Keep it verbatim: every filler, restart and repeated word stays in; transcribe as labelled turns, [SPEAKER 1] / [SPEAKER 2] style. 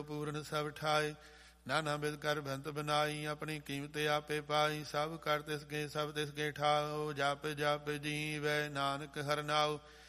[SPEAKER 1] ਪੂਰਨ ਸਭ ਠਾਏ। ਨਾਨਾ ਬਿਦ ਕਰ ਬੰਤ ਬਨਾਈ, ਆਪਣੀ ਕੀਮਤ ਆਪੇ ਪਾਈ। ਸਭ ਕਰ ਤਿਸ ਕੇ ਸਭ ਤਿਸ ਕੇ ਠਾਓ, ਜਪ ਜਪ ਜੀਵੈ ਨਾਨਕ ਹਰਿ ਨਾਉ।